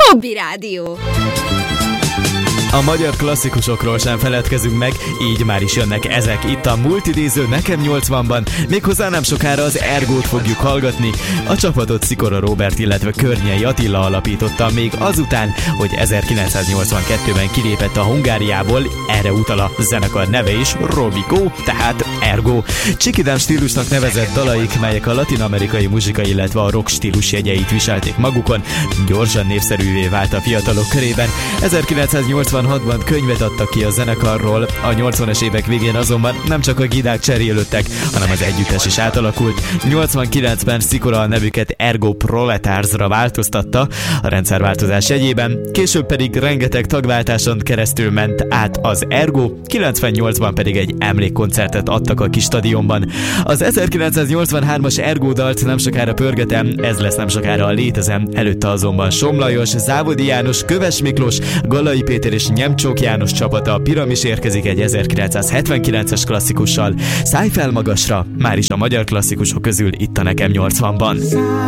Hobby Rádió. A magyar klasszikusokról sem feledkezünk meg, így már is jönnek ezek itt a multidíző Nekem 80-ban, méghozzá nem sokára az Ergót fogjuk hallgatni. A csapatot Szikora Róbert, illetve Környei Attila alapította még azután, hogy 1982-ben kilépett a Hungáriából, erre utal a zenekar neve is, Rovigo, tehát Ergo. Csikidám stílusnak nevezett dalaik, melyek a latin-amerikai muzsika, illetve a rock stílus jegyeit viselték magukon, gyorsan népszerűvé vált a fiatalok körében. 1986-ban könyvet adtak ki a zenekarról, a 80-es évek végén azonban nem csak a gidák cserélődtek, hanem az együttes is átalakult. 89-ben Szikora a nevüket Ergo Proletársra változtatta a rendszerváltozás jegyében, később pedig rengeteg tagváltáson keresztül ment át az Ergo, 98-ban pedig egy emlékkoncertet adtak a kis stadionban. Az 1983-as Ergo dalt nem sokára pörgetem, ez lesz nem sokára a Létezem, előtte azonban Som Lajos, Závodi János, Köves Miklós, Gallai Péter és Nyemcsók János csapata, a Piramis érkezik egy 1979-es klasszikussal. Szállj fel magasra, már is a magyar klasszikusok közül itt a Nekem 80-ban.